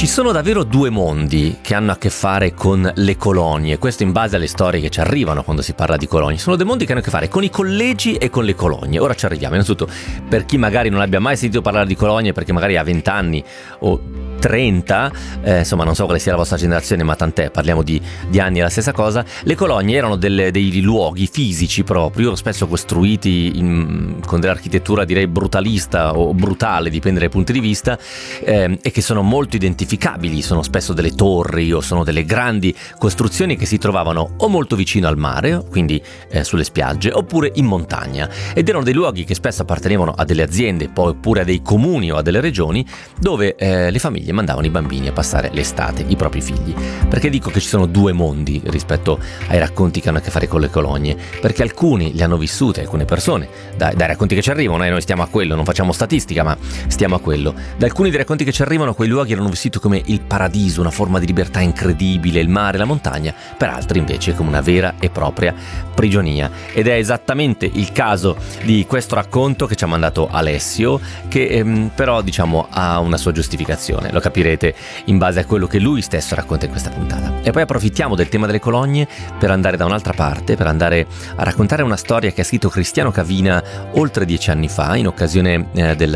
Ci sono davvero due mondi che hanno a che fare con le colonie, questo in base alle storie che ci arrivano quando si parla di colonie. Sono due mondi che hanno a che fare con i collegi e con le colonie. Ora ci arriviamo. Innanzitutto, per chi magari non abbia mai sentito parlare di colonie, perché magari ha 20 anni o 30, insomma non so quale sia la vostra generazione, ma tant'è, parliamo di anni, è la stessa cosa. Le colonie erano dei luoghi fisici proprio, spesso costruiti con dell'architettura direi brutalista o brutale, dipende dai punti di vista, e che sono molto identificabili. Sono spesso delle torri o sono delle grandi costruzioni che si trovavano o molto vicino al mare, quindi sulle spiagge, oppure in montagna, ed erano dei luoghi che spesso appartenevano a delle aziende, poi oppure a dei comuni o a delle regioni, dove le famiglie mandavano i bambini a passare l'estate, i propri figli. Perché dico che ci sono due mondi rispetto ai racconti che hanno a che fare con le colonie? Perché alcuni li hanno vissute, alcune persone, dai racconti che ci arrivano, noi stiamo a quello, non facciamo statistica, ma stiamo a quello. Da alcuni dei racconti che ci arrivano, quei luoghi erano vissuti come il paradiso, una forma di libertà incredibile, il mare, la montagna, per altri invece come una vera e propria prigionia. Ed è esattamente il caso di questo racconto che ci ha mandato Alessio, che però diciamo ha una sua giustificazione. Lo capirete in base a quello che lui stesso racconta in questa puntata. E poi approfittiamo del tema delle colonie per andare da un'altra parte, per andare a raccontare una storia che ha scritto Cristiano Cavina oltre 10 anni fa, in occasione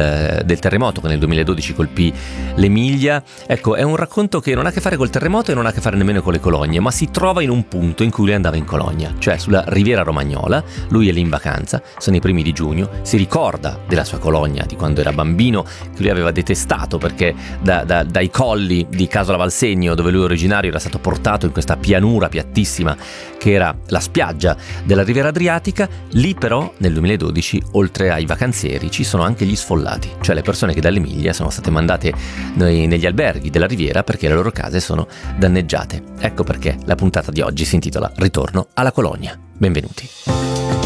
del terremoto che nel 2012 colpì l'Emilia. Ecco, è un racconto che non ha a che fare col terremoto e non ha a che fare nemmeno con le colonie, ma si trova in un punto in cui lui andava in colonia, cioè sulla Riviera Romagnola. Lui è lì in vacanza, sono i primi di giugno, si ricorda della sua colonia, di quando era bambino, che lui aveva detestato perché dai colli di Casola Valsegno, dove lui originario, era stato portato in questa pianura piattissima che era la spiaggia della Riviera Adriatica. Lì però nel 2012, oltre ai vacanzieri, ci sono anche gli sfollati, cioè le persone che dall'Emilia sono state mandate negli alberghi della Riviera perché le loro case sono danneggiate. Ecco perché la puntata di oggi si intitola Ritorno alla colonia. Benvenuti.